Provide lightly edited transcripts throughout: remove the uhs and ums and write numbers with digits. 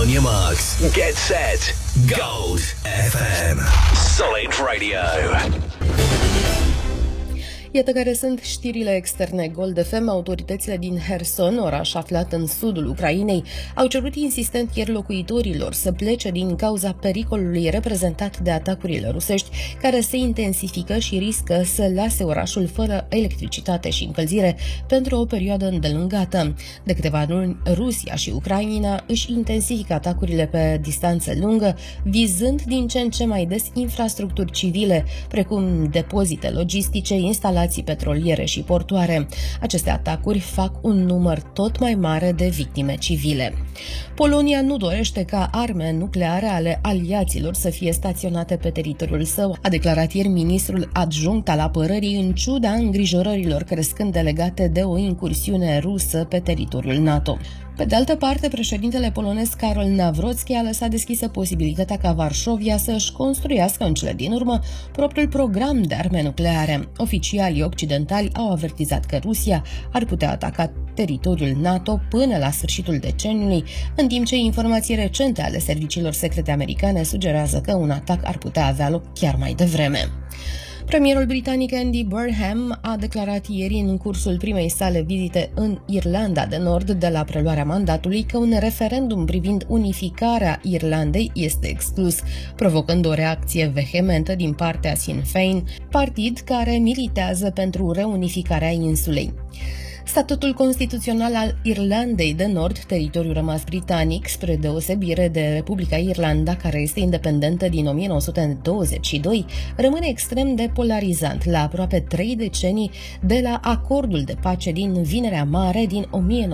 On your marks, get set, Gold FM. Solid Radio. Iată care sunt știrile externe Gold FM. Autoritățile din Herson, oraș aflat în sudul Ucrainei, au cerut insistent ieri locuitorilor să plece din cauza pericolului reprezentat de atacurile rusești, care se intensifică și riscă să lase orașul fără electricitate și încălzire pentru o perioadă îndelungată. De câteva luni, Rusia și Ucraina își intensifică atacurile pe distanță lungă, vizând din ce în ce mai des infrastructuri civile, precum depozite logistice, instalații petroliere și portoare. Aceste atacuri fac un număr tot mai mare de victime civile. Polonia nu dorește ca arme nucleare ale aliaților să fie staționate pe teritoriul său, a declarat ieri ministrul adjunct al apărării, în ciuda îngrijorărilor crescânde legate de o incursiune rusă pe teritoriul NATO. Pe de altă parte, președintele polonez Karol Nawrocki a lăsat deschisă posibilitatea ca Varșovia să își construiască în cele din urmă propriul program de arme nucleare. Oficialii occidentali au avertizat că Rusia ar putea ataca teritoriul NATO până la sfârșitul deceniului, în timp ce informații recente ale serviciilor secrete americane sugerează că un atac ar putea avea loc chiar mai devreme. Premierul britanic Andy Burnham a declarat ieri în cursul primei sale vizite în Irlanda de Nord de la preluarea mandatului că un referendum privind unificarea Irlandei este exclus, provocând o reacție vehementă din partea Sinn Féin, partid care militează pentru reunificarea insulei. Statutul constituțional al Irlandei de Nord, teritoriu rămas britanic, spre deosebire de Republica Irlanda, care este independentă din 1922, rămâne extrem de polarizant la aproape 3 decenii de la acordul de pace din Vinerea Mare din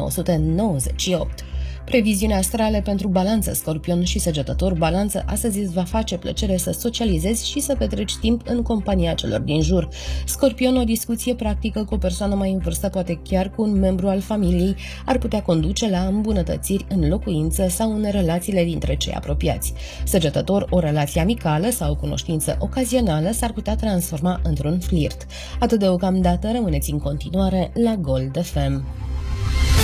1998. Previziunea astrale pentru Balanță, Scorpion și Săgetător. Balanță, astăzi îți va face plăcere să socializezi și să petreci timp în compania celor din jur. Scorpion, o discuție practică cu o persoană mai în vârstă, poate chiar cu un membru al familiei, ar putea conduce la îmbunătățiri în locuință sau în relațiile dintre cei apropiați. Săgetător, o relație amicală sau o cunoștință ocazională s-ar putea transforma într-un flirt. Atât deocamdată, rămâneți în continuare la Gold FM.